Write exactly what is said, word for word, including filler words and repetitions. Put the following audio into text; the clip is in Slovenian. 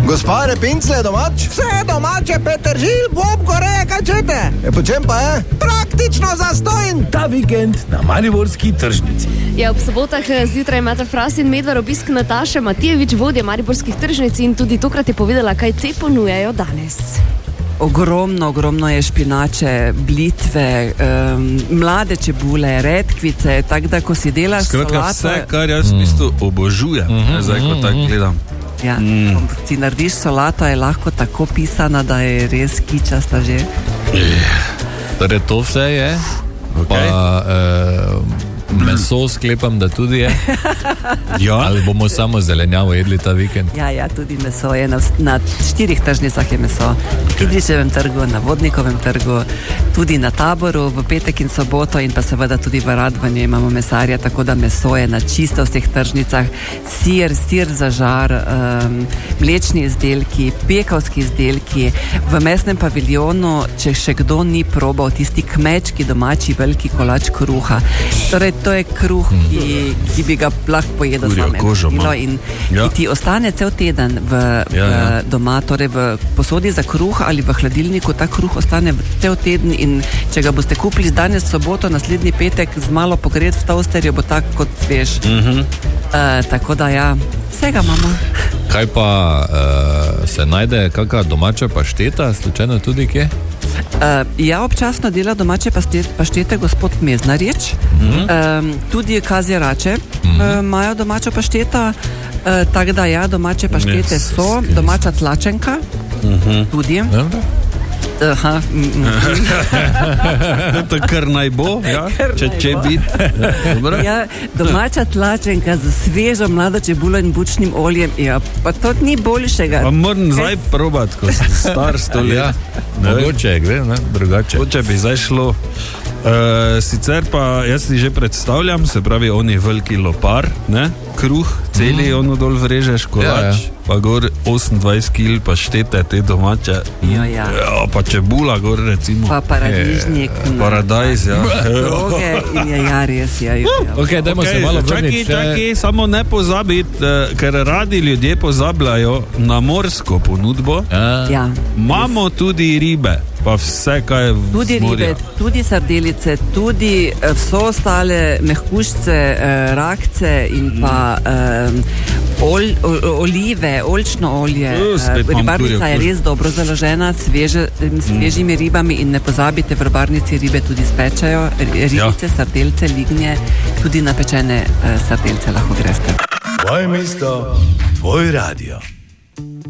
Gospa Repincle, domač? Vse domače, Petržil, bob, goreje, kaj čete? E, po čem pa je? Praktično zastojn. Ta vikend na mariborski tržnici. Ja, ob sobotah zjutraj imate Fras in Medvar obisk Nataše Matijevič, vodje mariborskih tržnic, in tudi tokrat je povedala, kaj te ponujajo danes. Ogromno, ogromno je špinače, blitve, um, mlade čebule, redkvice, tako da ko si delaš skratka, solato... vse, kar jaz v bistvu obožujem, mm-hmm, zdaj, ko tako gledam. Ja, mm. ko si narediš solato, je lahko tako pisana, da je res kičasta že. Torej, to vse je, okay. Pa e, meso sklepam, da tudi je. Ja. Ali bomo samo zelenjavo jedli ta vikend? Ja, ja, tudi meso je, na, na štirih tržnicah je meso. V Kidričevem trgu, na Vodnikovem trgu, tudi na Taboru v petek in soboto in pa seveda tudi v Radvanju imamo mesarja, tako da meso je na čisto vseh tržnicah. Sir, sir za žar, um, mlečni izdelki, pekavski izdelki. V mesnem paviljonu, če še kdo ni probal, tisti kmečki domači veliki kolač kruha. Torej, to je kruh, ki, ki bi ga lahko pojedel samem. No, in ja. ki ti ostane cel teden v, ja, ja. v doma, torej v posodi za kruh ali v hladilniku, ta kruh ostane cel teden in če ga boste kupili danes soboto, naslednji petek z malo pogret v toasterju, bo tak kot svež. Mm-hmm. Uh, tako da ja, vsega imamo. Kaj pa uh, se najde kakšna domača pašteta, slučajno tudi kje? Uh, ja, občasno dela domače paštete gospod Meznarič, mm-hmm. um, tudi kazirače imajo mm-hmm. uh, domačo pašteto, uh, tako da ja, domače paštete yes, so, yes. domača tlačenka mm-hmm. tudi. Dobro. Aha. To kar naj bo, ja? če, če biti. Ja, domača tlačenka z svežo mlado čebulo in bučnim oljem, ja, pa to ni boljšega. Pa moram zdaj probati, ko sem star sto let. Ja, mogoče je, gre, ne, drugače. Mogoče bi zdaj šlo. Uh, sicer pa jaz si že predstavljam, se pravi, on je veliki lopar, ne? Kruh, celi mm. ono dol vrežeš, kolač, ja, ja. pa gor osemindvajset kil paštete, te domače. Ja, ja. Ja, pa čebula gor, recimo. Pa paradižnik. E, paradajz, ja. Droge in je ja res, ja. ja. Ok, dajmo okay, se malo vrniti. Čaki, čaki, samo ne pozabiti, uh, ker radi ljudje pozabljajo na morsko ponudbo. Ja. Imamo tudi ribe. Pa vse, kaj je v tudi ribe, tudi sardelice, tudi vse ostale mehkušce, eh, rakce in pa eh, ol, ol, olive, oljčno olje. Uh, Ribarnica je res dobro založena s sveže, svežimi ribami in ne pozabite, v ribarnici ribe tudi spečajo, ribice, ja. sardelce, lignje, tudi napečene eh, sardelce lahko greste. Tvoje mesto, tvoj radio.